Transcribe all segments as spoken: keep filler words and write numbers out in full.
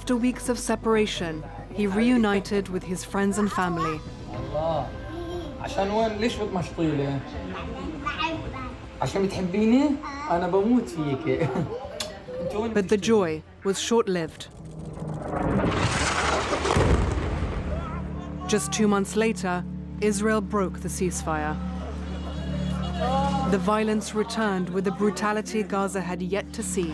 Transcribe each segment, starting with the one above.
After weeks of separation, he reunited with his friends and family. الله عشان وين ليش بتمشطيلي؟ عشان بتحبيني؟ أنا بموت فيك. But the joy was short-lived. Just two months later, Israel broke the ceasefire. The violence returned with a brutality Gaza had yet to see.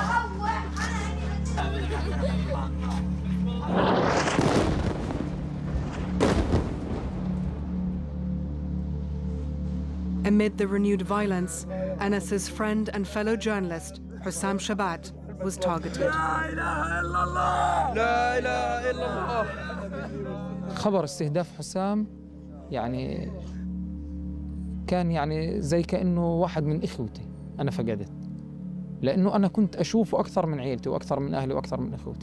Amid the renewed violence, Anas's friend and fellow journalist, Hussam Shabat, was targeted. خبر استهداف حسام يعني كان يعني زي كأنه واحد من إخوتي أنا فقدت، لأنه أنا كنت أشوفه أكثر من عيلتي وأكثر من أهلي وأكثر من إخوتي.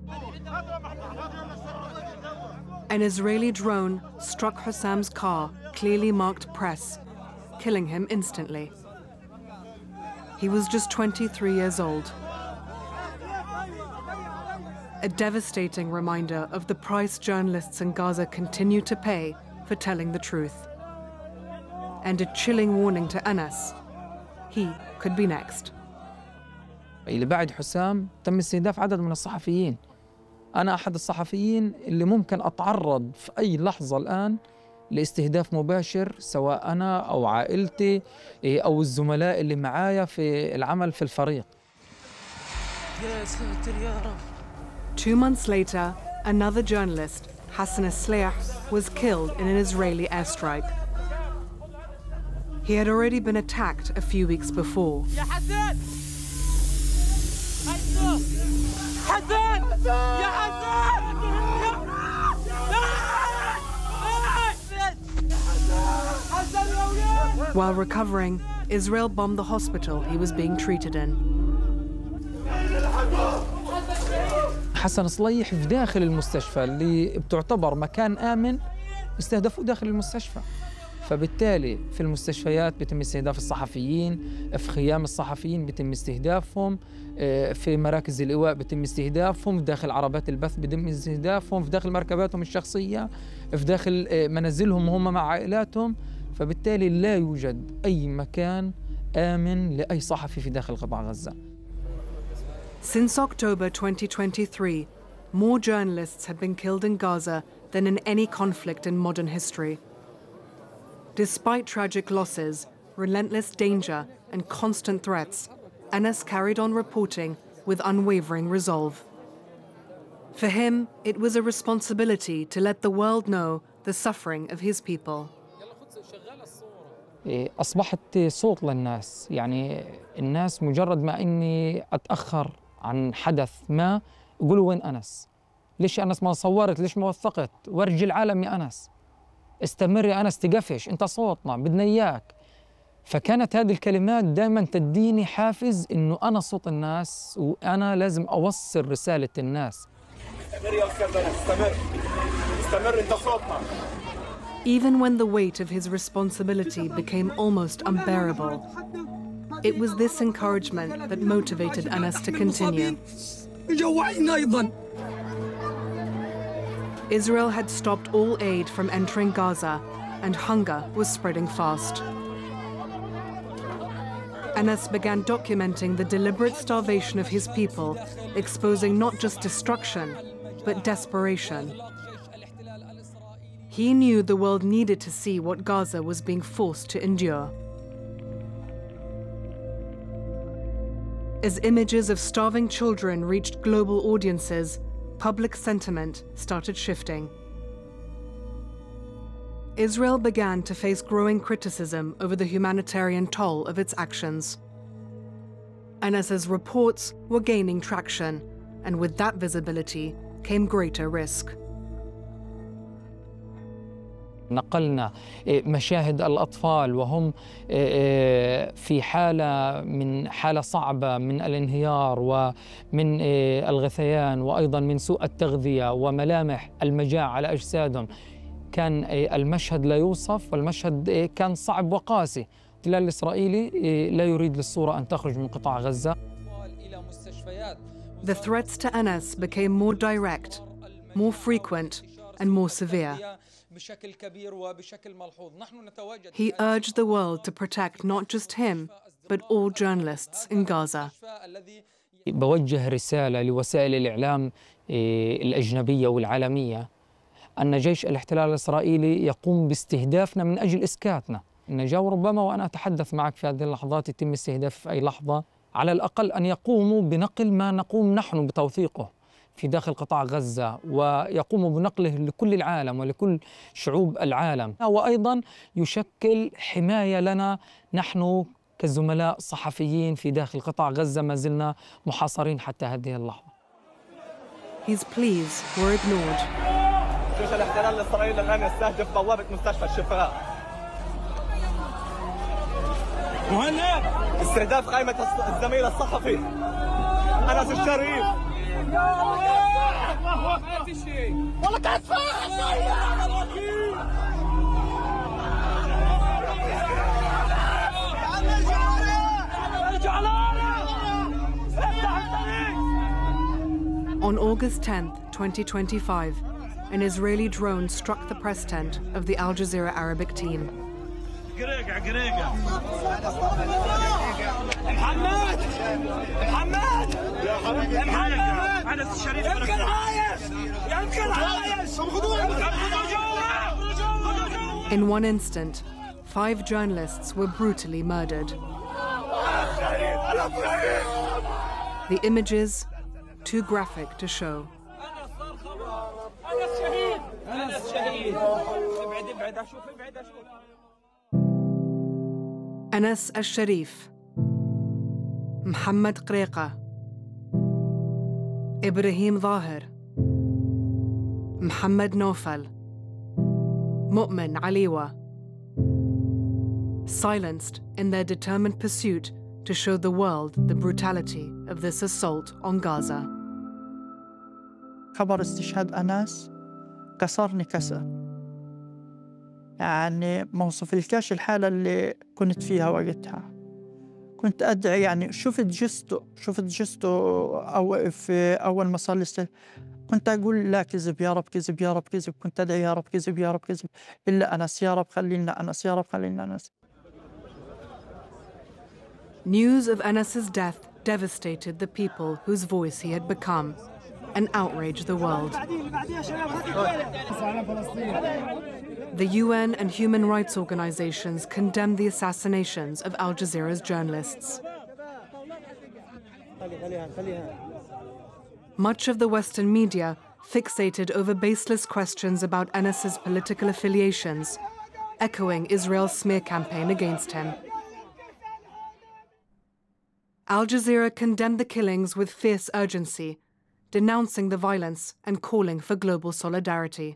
An Israeli drone struck Hussam's car, clearly marked press, killing him instantly. He was just twenty-three years old. A devastating reminder of the price journalists in Gaza continue to pay for telling the truth. And a chilling warning to Anas. He could be next. اللي بعد حسام تم استهداف عدد من الصحفيين. أنا أحد الصحفيين اللي ممكن أتعرض في أي لحظة الآن لاستهداف مباشر، سواء أنا أو عائلتي أو الزملاء اللي معايا في العمل في الفريق. يا ساتر يا رب. Two months later, another journalist, Hassan Asliah, was killed in an Israeli airstrike. He had already been attacked a few weeks before. While recovering, Israel bombed the hospital he was being treated in. حسن صليح في داخل المستشفى اللي بتعتبر مكان آمن استهدفوا داخل المستشفى، فبالتالي في المستشفيات بيتم استهداف الصحفيين، في خيام الصحفيين بيتم استهدافهم، في مراكز الإيواء بيتم استهدافهم، في داخل عربات البث بيتم استهدافهم، في داخل مركباتهم الشخصية، في داخل منازلهم وهم مع عائلاتهم، فبالتالي لا يوجد أي مكان آمن لأي صحفي في داخل قطاع غزة. Since October twenty twenty-three, more journalists have been killed in Gaza than in any conflict in modern history. Despite tragic losses, relentless danger, and constant threats, Anas carried on reporting with unwavering resolve. For him, it was a responsibility to let the world know the suffering of his people. أصبحت صوت للناس، يعني الناس مجرد ما إني أتأخر عن حدث ما يقولوا وين أنس؟ ليش أنس ما صورت؟ ليش ما وثقت؟ ورجي العالم يا أنس، استمر يا أنس، تقفش، أنت صوتنا، بدنا إياك. فكانت هذه الكلمات دائما تديني حافز إنه أنا صوت الناس وأنا لازم أوصل رسالة الناس. استمر يا أستاذ أنس، استمر، استمر، أنت صوتنا. Even when the weight of his responsibility became almost unbearable, it was this encouragement that motivated Anas to continue. Israel had stopped all aid from entering Gaza, and hunger was spreading fast. Anas began documenting the deliberate starvation of his people, exposing not just destruction, but desperation. He knew the world needed to see what Gaza was being forced to endure. As images of starving children reached global audiences, public sentiment started shifting. Israel began to face growing criticism over the humanitarian toll of its actions. Anas's reports were gaining traction, and with that visibility came greater risk. نقلنا مشاهد الأطفال وهم في حالة من حالة صعبة من الانهيار ومن الغثيان وأيضا من سوء التغذية وملامح المجاعة على أجسادهم. كان المشهد لا يوصف، والمشهد كان صعب وقاسي. الاحتلال الإسرائيلي لا يريد للصورة أن تخرج من قطاع غزة. إلى مستشفيات The threats to Anas became more direct, more frequent, and more severe. He urged the world to protect not just him, but all journalists in Gaza. بوجه رسالة لوسائل الإعلام الأجنبية والعالمية أن جيش الاحتلال الإسرائيلي يقوم باستهدافنا من أجل إسكاتنا. النجاة وربما وأنا أتحدث معك في هذه اللحظات يتم استهداف في أي لحظة، على الأقل أن يقوموا بنقل ما نقوم نحن بتوثيقه في داخل قطاع غزة، ويقوموا بنقله لكل العالم ولكل شعوب العالم، وأيضا يشكل حماية لنا نحن كزملاء صحفيين في داخل قطاع غزة ما زلنا محاصرين حتى هذه اللحظة. His pleas were ignored. جيش الاحتلال الإسرائيلي الآن يستهدف بوابة مستشفى الشفاء. مهند استهداف قائمة الزميل الصحفي أنس الشريف. والله كانت On August tenth, twenty twenty-five, an Israeli drone struck the press tent of the Al Jazeera Arabic team. In one instant, five journalists were brutally murdered. The images, too graphic to show. Anas al-Sharif, Muhammad Qreqa, Ibrahim Zahir, Muhammad Nofal, Mu'min Aliwa, silenced in their determined pursuit to show the world the brutality of this assault on Gaza. خبر استشهاد أناس كسرني كسر، يعني ما وصفلكاش الحالة اللي كنت فيها وقتها. كنت أدعي، يعني شفت جسته شفت جسته أو في أول ما صار الاستشهاد، كنت أقول لا كذب يا رب، كذب يا رب، كذب. كنت أدعي يا رب كذب يا رب كذب، إلا أنس يا رب خلينا أنس يا رب خلينا أنس. News of Anas's death devastated the people whose voice he had become and outraged the world. The U N and human rights organizations condemned the assassinations of Al Jazeera's journalists. Much of the Western media fixated over baseless questions about Anas's political affiliations, echoing Israel's smear campaign against him. Al Jazeera condemned the killings with fierce urgency, denouncing the violence and calling for global solidarity.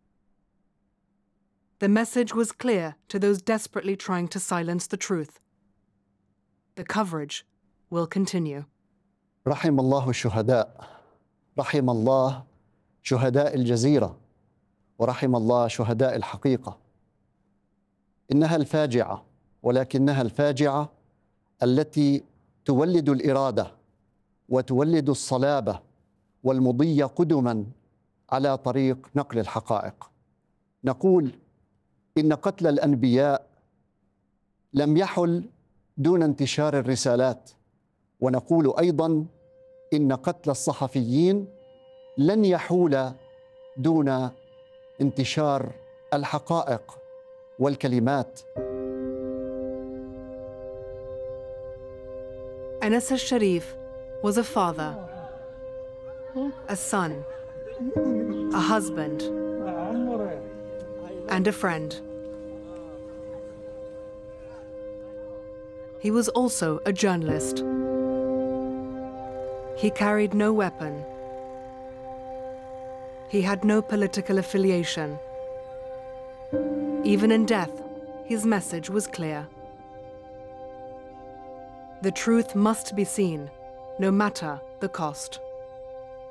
The message was clear to those desperately trying to silence the truth. The coverage will continue. رحم الله الشهداء، رحم الله شهداء الجزيرة، ورحم الله شهداء الحقيقة. إنها الفاجعة، ولكنها الفاجعة التي تولد الإرادة وتولد الصلابة والمضي قدما على طريق نقل الحقائق. نقول إن قتل الأنبياء لم يحل دون انتشار الرسالات، ونقول أيضا إن قتل الصحفيين لن يحول دون انتشار الحقائق والكلمات. Anas al-Sharif was a father, a son, a husband, and a friend. He was also a journalist. He carried no weapon. He had no political affiliation. Even in death, his message was clear. The truth must be seen, no matter the cost.